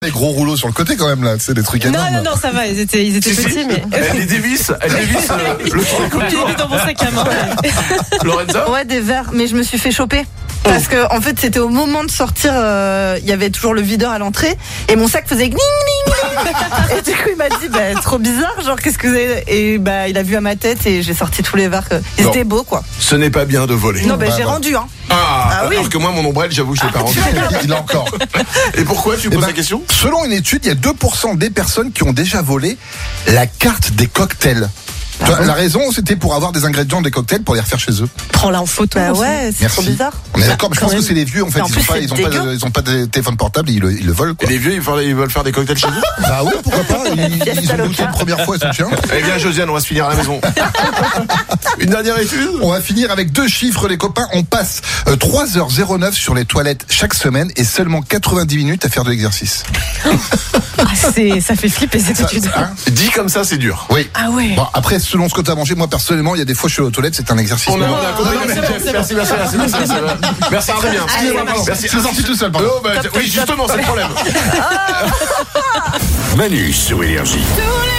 Des gros rouleaux sur le côté quand même là, c'est des trucs énormes. Non, ça va, ils étaient petits, mais. Elle dévisse le truc. Il est dans mon sac à main. Lorenza ? Ouais, des verres, mais je me suis fait choper. Parce que en fait c'était au moment de sortir, il y avait toujours le videur à l'entrée et mon sac faisait gling gling gling. Et du coup il m'a dit trop bizarre, genre qu'est-ce que vous avez. Et il a vu à ma tête et j'ai sorti tous les verres. Ils étaient beaux quoi. Ce n'est pas bien de voler. Non j'ai rendu hein. Oui. Alors que moi mon ombrelle j'avoue que je l'ai pas rendu. Il a encore. Et pourquoi tu poses la question ? Selon une étude, il y a 2% des personnes qui ont déjà volé la carte des cocktails. La raison, c'était pour avoir des ingrédients des cocktails pour les refaire chez eux. Prends-la en photo. Bah ouais, c'est trop bizarre. On est d'accord, mais je pense que c'est les vieux, en fait, ils ont pas de téléphone portable, ils le volent, quoi. Et les vieux, ils veulent faire des cocktails chez vous ? Bah oui, pourquoi pas, ils ont goûté une première fois, ils sont tiens. Eh bien, Josiane, on va se finir à la maison. Une dernière étude ? On va finir avec 2 chiffres, les copains. On passe 3h09 sur les toilettes chaque semaine et seulement 90 minutes à faire de l'exercice. Ça fait flipper cette étude. Dit comme ça, c'est dur. Oui. Ah ouais. Bon, après, selon ce que tu as mangé, moi personnellement, il y a des fois je suis aux toilettes, c'est un exercice. On a compris. Merci. Merci, très bien. Merci. C'est sorti tout seul, pardon. Oui, justement, c'est le problème. Manu sur Énergie.